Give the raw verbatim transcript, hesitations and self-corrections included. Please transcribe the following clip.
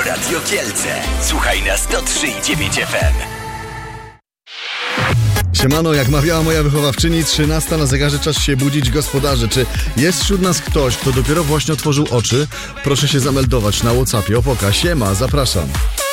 Radio Kielce. Słuchaj na sto trzy i dziewięć F M. Siemano, jak mawiała moja wychowawczyni, trzynasta na zegarze, czas się budzić, gospodarze. Czy jest wśród nas ktoś, kto dopiero właśnie otworzył oczy? Proszę się zameldować na WhatsAppie. Opoka, siema, zapraszam.